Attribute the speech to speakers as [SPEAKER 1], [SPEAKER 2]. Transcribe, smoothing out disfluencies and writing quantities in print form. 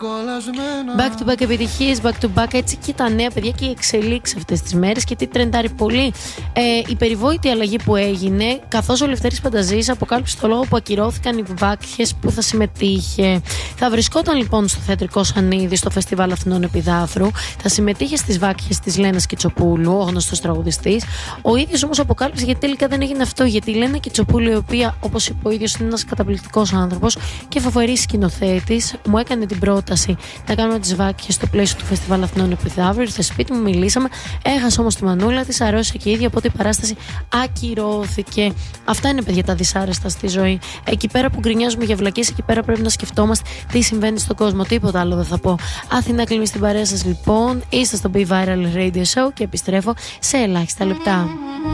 [SPEAKER 1] Back to back επιτυχίες, back to back, έτσι και τα νέα παιδιά και οι εξελίξεις αυτές τις μέρες. Και τι τρεντάρει πολύ, η περιβόητη αλλαγή που έγινε, καθώς ο Λευτέρης Πανταζής αποκάλυψε το λόγο που ακυρώθηκαν οι Βάκχες που θα συμμετείχε. Θα βρισκόταν λοιπόν στο Θεατρικό Σανίδη, στο Φεστιβάλ Αθηνών Επιδάφρου, θα συμμετείχε στις Βάκχες της Λένας Κιτσοπούλου, ο γνωστός τραγουδιστής. Ο ίδιος όμως αποκάλυψε γιατί τελικά δεν έγινε αυτό. Γιατί η Λένα Κιτσοπούλου, η οποία, όπως είπε ο ίδιος, είναι ένας καταπληκτικός άνθρωπος και φοβερής σκηνοθέτης, μου έκανε την πρόταση να κάνουμε τις Βάκχες στο πλαίσιο του Φεστιβάλ Αθηνών Επιδάφρου. Ήρθε σπίτι μου, μιλήσαμε, έχασε όμως τη μανούλα της, αρρώστησε και η ίδια, οπότε η παράσταση ακυρώθηκε. Αυτά είναι, παιδιά, τα δυσάρεστα στη ζωή. Εκεί πέρα που γκρινιάζουμε για βλακίες, εκεί πέρα πρέπει να σκεφτόμαστε τι συμβαίνει στον κόσμο. Τίποτα άλλο δεν θα πω. Αθηνά κλείνει στην παρέα σας λοιπόν. Είστε στο Be Viral Radio Show και επιστρέφω σε ελάχιστα λεπτά.